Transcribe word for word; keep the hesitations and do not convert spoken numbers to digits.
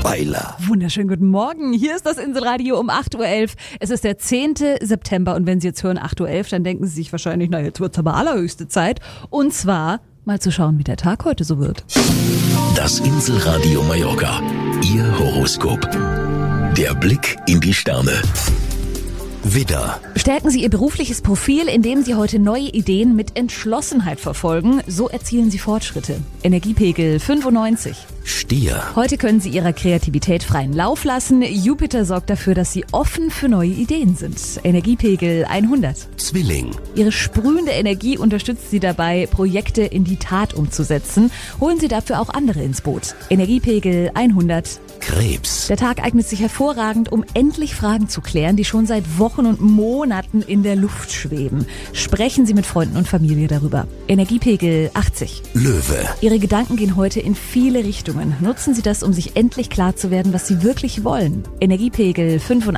Weiler. Wunderschönen guten Morgen. Hier ist das Inselradio um acht Uhr elf. Es ist der zehnte September und wenn Sie jetzt hören acht Uhr elf, dann denken Sie sich wahrscheinlich, na jetzt wird es aber allerhöchste Zeit. Und zwar mal zu schauen, wie der Tag heute so wird. Das Inselradio Mallorca. Ihr Horoskop. Der Blick in die Sterne. Widder. Stärken Sie Ihr berufliches Profil, indem Sie heute neue Ideen mit Entschlossenheit verfolgen. So erzielen Sie Fortschritte. Energiepegel fünfundneunzig. Stier. Heute können Sie Ihrer Kreativität freien Lauf lassen. Jupiter sorgt dafür, dass Sie offen für neue Ideen sind. Energiepegel hundert. Zwilling. Ihre sprühende Energie unterstützt Sie dabei, Projekte in die Tat umzusetzen. Holen Sie dafür auch andere ins Boot. Energiepegel hundert. Krebs. Der Tag eignet sich hervorragend, um endlich Fragen zu klären, die schon seit Wochen und Monaten in der Luft schweben. Sprechen Sie mit Freunden und Familie darüber. Energiepegel achtzig. Löwe. Ihre Gedanken gehen heute in viele Richtungen. Nutzen Sie das, um sich endlich klar zu werden, was Sie wirklich wollen. Energiepegel fünfundachtzig.